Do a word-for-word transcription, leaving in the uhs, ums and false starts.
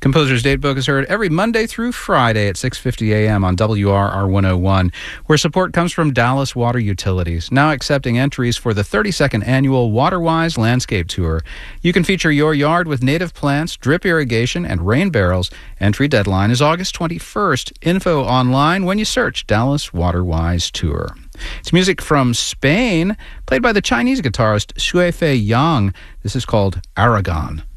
Composer's Datebook is heard every Monday through Friday at six fifty a.m. on W R R one oh one, where support comes from Dallas Water Utilities, now accepting entries for the thirty-second annual WaterWise Landscape Tour. You can feature your yard with native plants, drip irrigation, and rain barrels. Entry deadline is August twenty-first. Info online when you search Dallas WaterWise Tour. It's music from Spain, played by the Chinese guitarist Xue Fei Yang. This is called Aragon.